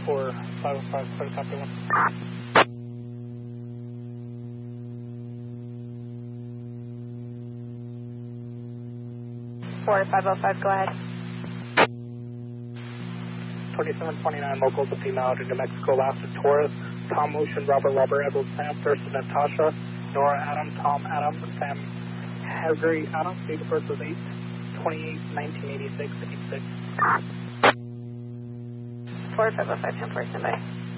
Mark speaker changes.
Speaker 1: 4505, clear to copy 1.
Speaker 2: 4505, go ahead.
Speaker 1: 2729 local to female out of New Mexico, last at Taurus, Tom Ocean, Robert, Edward, Sam, Thurston, Natasha, Nora, Adam, Tom, Adam, Sam, Harry, Adam, date of birth was 8/28/1986, 86.
Speaker 2: 4505, 10 4, standby.